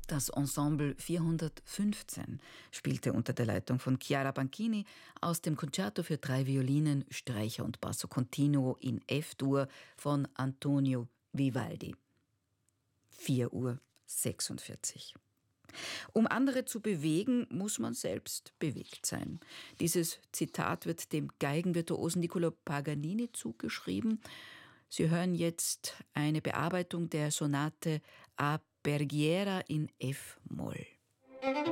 Das Ensemble 415 spielte unter der Leitung von Chiara Banchini aus dem Concerto für 3 Violinen, Streicher und Basso Continuo in F-Dur von Antonio Vivaldi. 4:46 Uhr. Um andere zu bewegen, muss man selbst bewegt sein. Dieses Zitat wird dem Geigenvirtuosen Niccolò Paganini zugeschrieben. Sie hören jetzt eine Bearbeitung der Sonate A Preghiera in F-Moll.